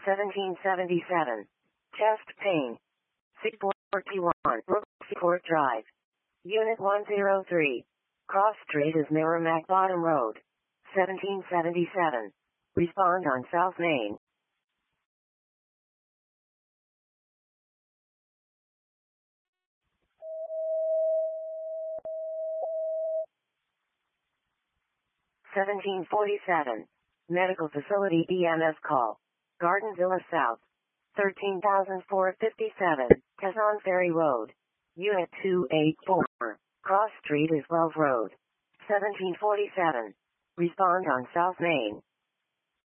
1777. Chest pain. 641. Brooksy Court Drive. Unit 103. Cross Street is Merrimack Bottom Road. 1777. Respond on South Main. (1747). Medical Facility EMS call. Garden Villa South. 13,457. Kazan Ferry Road. Unit 284. Cross Street is Wells Road. 1747. Respond on South Main.